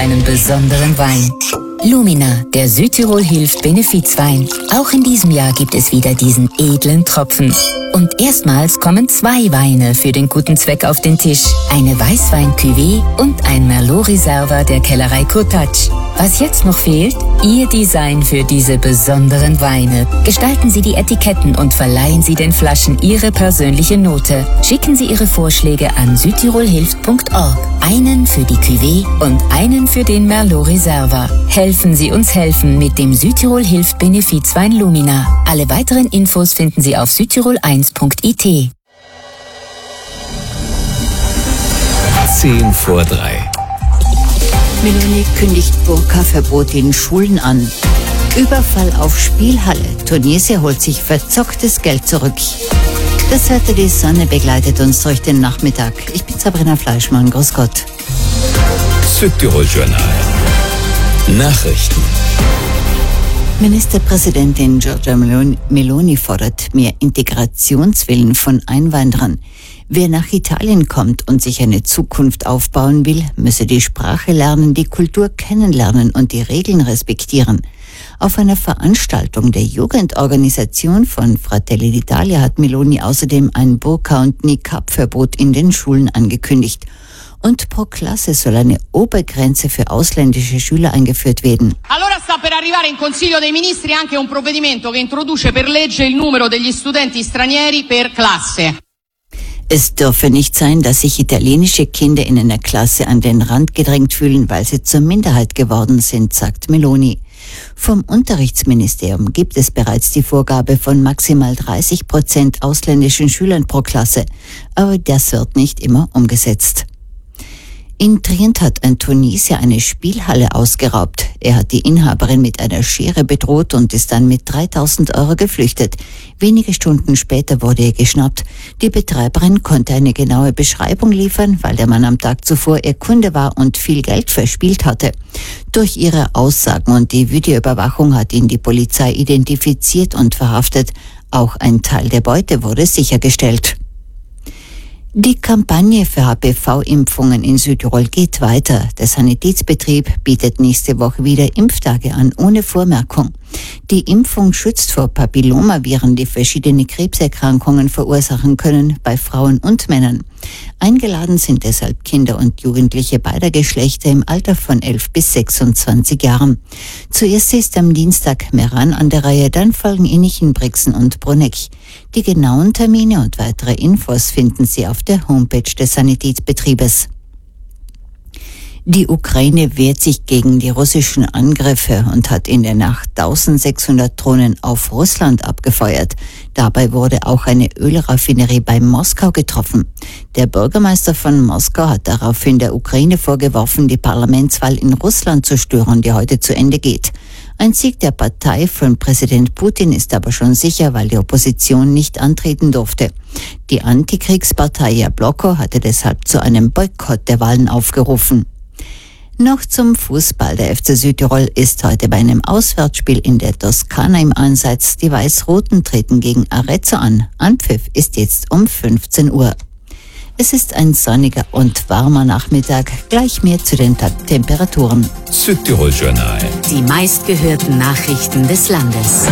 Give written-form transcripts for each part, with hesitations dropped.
einen besonderen Wein. Lumina, der Südtirol hilft Benefizwein. Auch in diesem Jahr gibt es wieder diesen edlen Tropfen. Und erstmals kommen 2 Weine für den guten Zweck auf den Tisch. Eine Weißwein-Cuvée und ein Merlot Reserva der Kellerei Kurtatsch. Was jetzt noch fehlt? Ihr Design für diese besonderen Weine. Gestalten Sie die Etiketten und verleihen Sie den Flaschen Ihre persönliche Note. Schicken Sie Ihre Vorschläge an südtirolhilft.org. Einen für die Cuvée und einen für den Merlot Reserva. Helfen Sie uns helfen mit dem Südtirol Hilft Benefizwein Lumina. Alle weiteren Infos finden Sie auf südtirol1.it. 10 vor 3. Meloni kündigt Burka-Verbot in Schulen an. Überfall auf Spielhalle. Tunesien holt sich verzocktes Geld zurück. Das Wetter, die Sonne begleitet uns durch den Nachmittag. Ich bin Sabrina Fleischmann. Grüß Gott. Südtirol Journal. Nachrichten. Ministerpräsidentin Giorgia Meloni fordert mehr Integrationswillen von Einwanderern. Wer nach Italien kommt und sich eine Zukunft aufbauen will, müsse die Sprache lernen, die Kultur kennenlernen und die Regeln respektieren. Auf einer Veranstaltung der Jugendorganisation von Fratelli d'Italia hat Meloni außerdem ein Burka- und Niqab-Verbot in den Schulen angekündigt. Und pro Klasse soll eine Obergrenze für ausländische Schüler eingeführt werden. Allora sta per arrivare in Consiglio dei Ministri anche un provvedimento che introduce per legge il numero degli studenti stranieri per classe. Es dürfe nicht sein, dass sich italienische Kinder in einer Klasse an den Rand gedrängt fühlen, weil sie zur Minderheit geworden sind, sagt Meloni. Vom Unterrichtsministerium gibt es bereits die Vorgabe von maximal 30% ausländischen Schülern pro Klasse, aber das wird nicht immer umgesetzt. In Trient hat ein Tunesier eine Spielhalle ausgeraubt. Er hat die Inhaberin mit einer Schere bedroht und ist dann mit 3.000 € geflüchtet. Wenige Stunden später wurde er geschnappt. Die Betreiberin konnte eine genaue Beschreibung liefern, weil der Mann am Tag zuvor ihr Kunde war und viel Geld verspielt hatte. Durch ihre Aussagen und die Videoüberwachung hat ihn die Polizei identifiziert und verhaftet. Auch ein Teil der Beute wurde sichergestellt. Die Kampagne für HPV-Impfungen in Südtirol geht weiter. Der Sanitätsbetrieb bietet nächste Woche wieder Impftage an, ohne Vormerkung. Die Impfung schützt vor Papillomaviren, die verschiedene Krebserkrankungen verursachen können, bei Frauen und Männern. Eingeladen sind deshalb Kinder und Jugendliche beider Geschlechter im Alter von 11 bis 26 Jahren. Zuerst ist am Dienstag Meran an der Reihe, dann folgen Innichen, Brixen und Bruneck. Die genauen Termine und weitere Infos finden Sie auf der Homepage des Sanitätsbetriebes. Die Ukraine wehrt sich gegen die russischen Angriffe und hat in der Nacht 1600 Drohnen auf Russland abgefeuert. Dabei wurde auch eine Ölraffinerie bei Moskau getroffen. Der Bürgermeister von Moskau hat daraufhin der Ukraine vorgeworfen, die Parlamentswahl in Russland zu stören, die heute zu Ende geht. Ein Sieg der Partei von Präsident Putin ist aber schon sicher, weil die Opposition nicht antreten durfte. Die Antikriegspartei Jabloko hatte deshalb zu einem Boykott der Wahlen aufgerufen. Noch zum Fußball. Der FC Südtirol ist heute bei einem Auswärtsspiel in der Toskana im Einsatz. Die Weiß-Roten treten gegen Arezzo an. Anpfiff ist jetzt um 15 Uhr. Es ist ein sonniger und warmer Nachmittag. Gleich mehr zu den Temperaturen. Südtirol Journal. Die meistgehörten Nachrichten des Landes.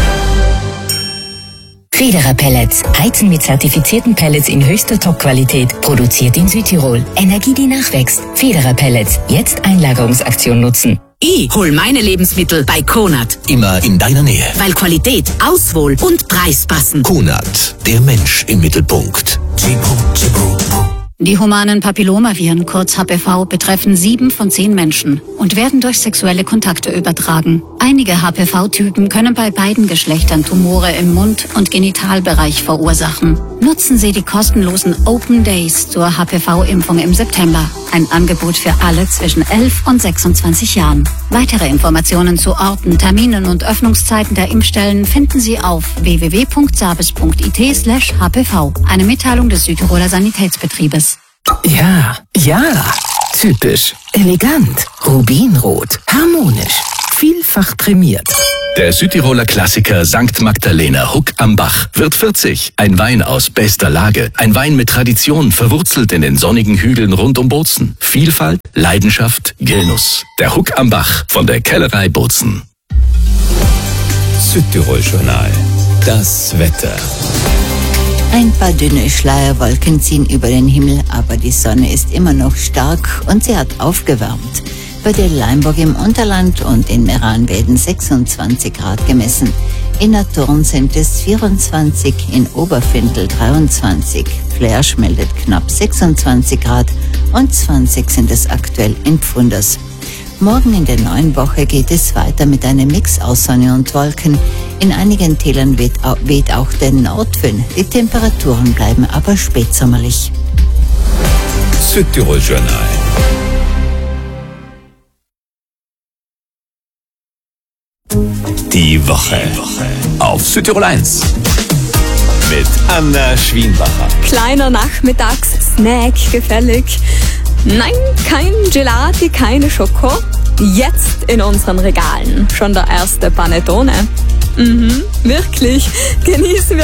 Federer Pellets. Heizen mit zertifizierten Pellets in höchster Top-Qualität. Produziert in Südtirol. Energie, die nachwächst. Federer Pellets. Jetzt Einlagerungsaktion nutzen. Ich hol meine Lebensmittel bei Konad. Immer in deiner Nähe. Weil Qualität, Auswohl und Preis passen. Konad. Der Mensch im Mittelpunkt. Die humanen Papillomaviren, kurz HPV, betreffen 7 von 10 Menschen und werden durch sexuelle Kontakte übertragen. Einige HPV-Typen können bei beiden Geschlechtern Tumore im Mund- und Genitalbereich verursachen. Nutzen Sie die kostenlosen Open Days zur HPV-Impfung im September. Ein Angebot für alle zwischen 11 und 26 Jahren. Weitere Informationen zu Orten, Terminen und Öffnungszeiten der Impfstellen finden Sie auf www.sabis.it/hpv. Eine Mitteilung des Südtiroler Sanitätsbetriebes. Ja, typisch, elegant, rubinrot, harmonisch, vielfach prämiert. Der Südtiroler Klassiker St. Magdalena Huck am Bach wird 40. Ein Wein aus bester Lage. Ein Wein mit Tradition, verwurzelt in den sonnigen Hügeln rund um Bozen. Vielfalt, Leidenschaft, Genuss. Der Huck am Bach von der Kellerei Bozen. Südtirol Journal. Das Wetter. Ein paar dünne Schleierwolken ziehen über den Himmel, aber die Sonne ist immer noch stark und sie hat aufgewärmt. Bei der Leimburg im Unterland und in Meran werden 26 Grad gemessen. In Naturn sind es 24, in Oberfindel 23. Flersch meldet knapp 26 Grad und 20 sind es aktuell in Pfunders. Morgen in der neuen Woche geht es weiter mit einem Mix aus Sonne und Wolken. In einigen Tälern weht auch der Nordwind. Die Temperaturen bleiben aber spätsommerlich. Südtirol Journal. Die Woche auf Südtirol 1 mit Anna Schwienbacher. Kleiner Nachmittagssnack gefällig. Nein, kein Gelati, keine Schoko. Jetzt in unseren Regalen schon der erste Panettone. Wirklich. Genießen wir